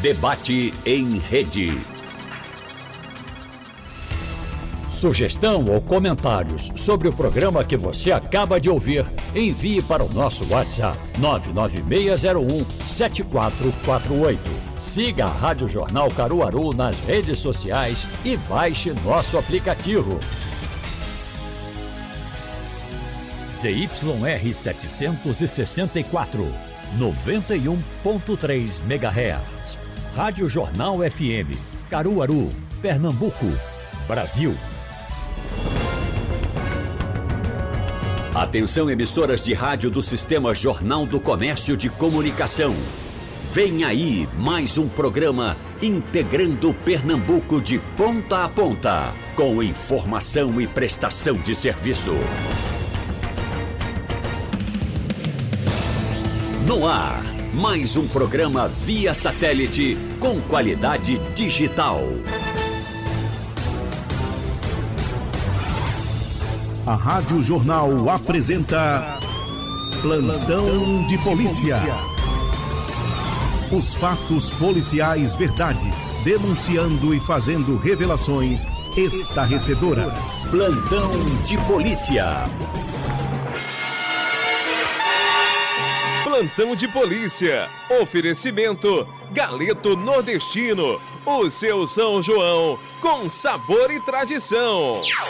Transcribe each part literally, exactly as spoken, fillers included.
Debate em rede. Sugestão ou comentários sobre o programa que você acaba de ouvir, envie para o nosso WhatsApp nove nove seis zero um sete quatro quatro oito. Siga a Rádio Jornal Caruaru nas redes sociais e baixe nosso aplicativo. Z Y R setecentos e sessenta e quatro, noventa e um ponto três megahertz. Rádio Jornal F M, Caruaru, Pernambuco, Brasil. Atenção, emissoras de rádio do Sistema Jornal do Comércio de Comunicação. Vem aí mais um programa integrando Pernambuco de ponta a ponta, com informação e prestação de serviço. No ar, mais um programa via satélite com qualidade digital. A Rádio Jornal apresenta Plantão de Polícia. Os fatos policiais verdade, denunciando e fazendo revelações estarrecedoras. Plantão de Polícia. Plantão de Polícia. Oferecimento Galeto Nordestino. O seu São João com sabor e tradição.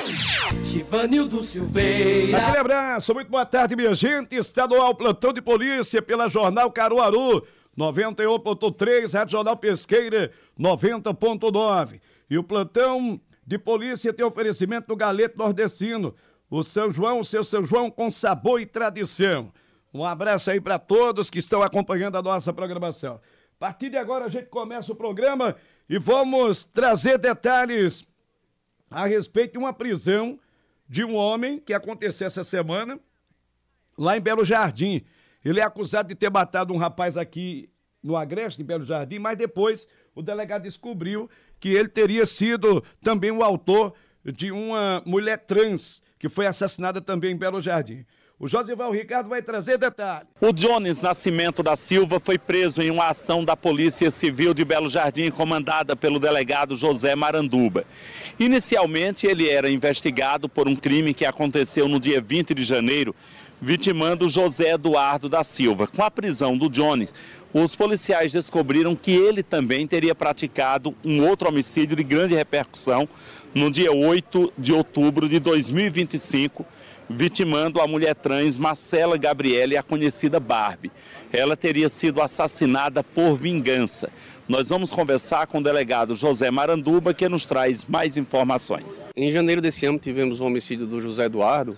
Givanildo Silveira. Aquele abraço, muito boa tarde, minha gente. Está no ar o Plantão de Polícia pela Jornal Caruaru noventa e um ponto três, Rádio Jornal Pesqueira noventa ponto nove. E o Plantão de Polícia tem oferecimento do Galeto Nordestino. O São João, o seu São João com sabor e tradição. Um abraço aí para todos que estão acompanhando a nossa programação. A partir de agora a gente começa o programa e vamos trazer detalhes a respeito de uma prisão de um homem que aconteceu essa semana lá em Belo Jardim. Ele é acusado de ter matado um rapaz aqui no Agreste, em Belo Jardim, mas depois o delegado descobriu que ele teria sido também o autor de uma mulher trans que foi assassinada também em Belo Jardim. O Josival Ricardo vai trazer detalhes. O Jones Nascimento da Silva foi preso em uma ação da Polícia Civil de Belo Jardim, comandada pelo delegado José Maranduba. Inicialmente, ele era investigado por um crime que aconteceu no dia vinte de janeiro, vitimando José Eduardo da Silva. Com a prisão do Jones, os policiais descobriram que ele também teria praticado um outro homicídio de grande repercussão no dia oito de outubro de dois mil e vinte e cinco, vitimando a mulher trans Marcela Gabriele, a conhecida Barbie. Ela teria sido assassinada por vingança. Nós vamos conversar com o delegado José Maranduba, que nos traz mais informações. Em janeiro desse ano tivemos o homicídio do José Eduardo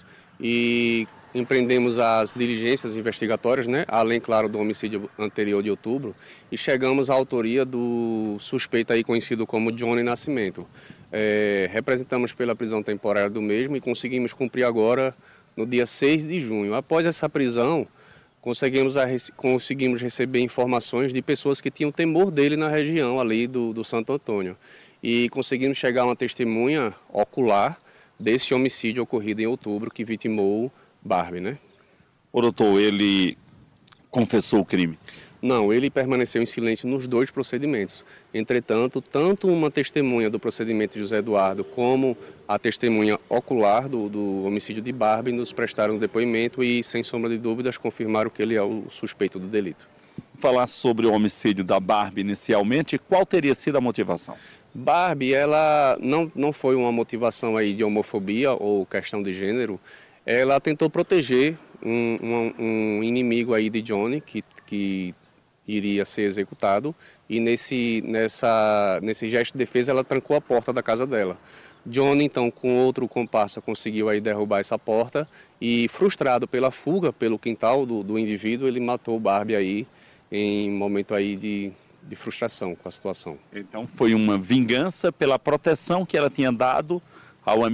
e empreendemos as diligências investigatórias, né? Além, claro, do homicídio anterior de outubro, e chegamos à autoria do suspeito aí conhecido como Johnny Nascimento. É, representamos pela prisão temporária do mesmo e conseguimos cumprir agora no dia seis de junho. Após essa prisão, conseguimos, a, conseguimos receber informações de pessoas que tinham temor dele na região ali do, do Santo Antônio. E conseguimos chegar a uma testemunha ocular desse homicídio ocorrido em outubro que vitimou Barbie, né? O doutor, ele confessou o crime? Não, ele permaneceu em silêncio nos dois procedimentos. Entretanto, tanto uma testemunha do procedimento de José Eduardo como a testemunha ocular do, do homicídio de Barbie nos prestaram depoimento e, sem sombra de dúvidas, confirmaram que ele é o suspeito do delito. Falar sobre o homicídio da Barbie inicialmente, qual teria sido a motivação? Barbie, ela não, não foi uma motivação aí de homofobia ou questão de gênero. Ela tentou proteger um, um, um inimigo aí de Johnny, que, que iria ser executado, e nesse, nessa, nesse gesto de defesa ela trancou a porta da casa dela. Johnny, então, com outro comparsa, conseguiu aí derrubar essa porta e, frustrado pela fuga pelo quintal do, do indivíduo, ele matou Barbie aí em momento aí de, de frustração com a situação. Então foi uma vingança pela proteção que ela tinha dado ao amigo